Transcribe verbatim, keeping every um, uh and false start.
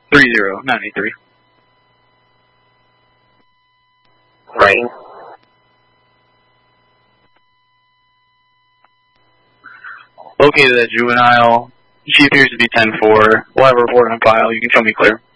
three zero nine eight three. Writing. Located at Juvenile. She appears to be ten four. We'll have a report on file. You can show me clear.